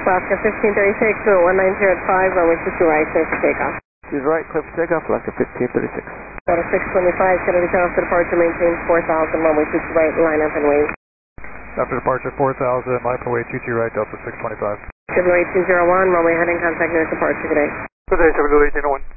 Alaska 1536, 190 at 5, runway 22 right, clear for takeoff. Choose right, clear for takeoff, Alaska 1536. Got a 625, Kennedy Tower for departure, maintain 4000, runway 22 right, line up and wait. After departure 4000, line for way 22 right, Delta 625. February 201, runway heading, contact near departure today. Good day, 72801.